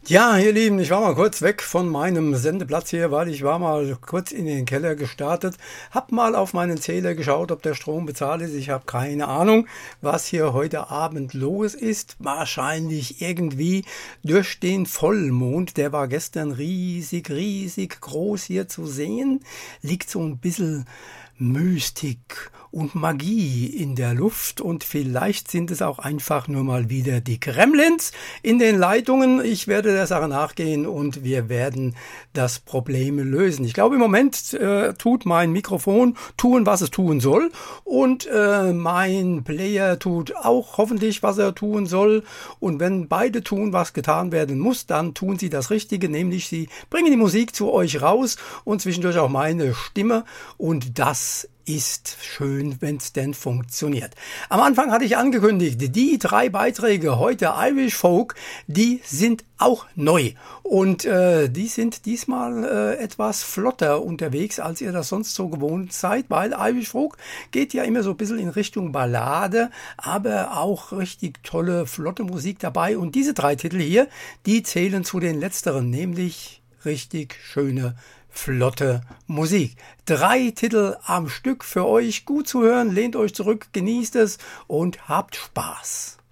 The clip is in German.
Ja, ihr Lieben, ich war mal kurz weg von meinem Sendeplatz hier, weil ich war mal kurz in den Keller gestartet, hab mal auf meinen Zähler geschaut, ob der Strom bezahlt ist. Ich habe keine Ahnung, was hier heute Abend los ist. Wahrscheinlich irgendwie durch den Vollmond. Der war gestern riesig, riesig groß hier zu sehen. Liegt so ein bisschen Mystik und Magie in der Luft und vielleicht sind es auch einfach nur mal wieder die Gremlins in den Leitungen. Ich werde der Sache nachgehen und wir werden das Problem lösen. Ich glaube, im Moment tut mein Mikrofon tun, was es tun soll und mein Player tut auch hoffentlich, was er tun soll. Und wenn beide tun, was getan werden muss, dann tun sie das Richtige, nämlich sie bringen die Musik zu euch raus und zwischendurch auch meine Stimme und das ist schön, wenn es denn funktioniert. Am Anfang hatte ich angekündigt, die 3 Beiträge heute Irish Folk, die sind auch neu und die sind diesmal etwas flotter unterwegs, als ihr das sonst so gewohnt seid, weil Irish Folk geht ja immer so ein bisschen in Richtung Ballade, aber auch richtig tolle, flotte Musik dabei und diese 3 Titel hier, die zählen zu den letzteren, nämlich richtig schöne flotte Musik. 3 Titel am Stück für euch, gut zu hören, lehnt euch zurück, genießt es und habt Spaß.